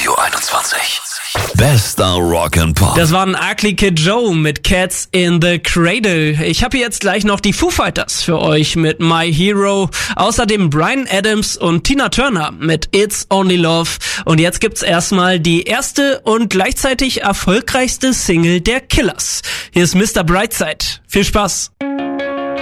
Radio 21. Bester Rock'n'Pop. Das waren Ugly Kid Joe mit Cats in the Cradle. Ich habe jetzt gleich noch die Foo Fighters für euch mit My Hero. Außerdem Bryan Adams und Tina Turner mit It's Only Love. Und jetzt gibt's erstmal die erste und gleichzeitig erfolgreichste Single der Killers. Hier ist Mr. Brightside. Viel Spaß.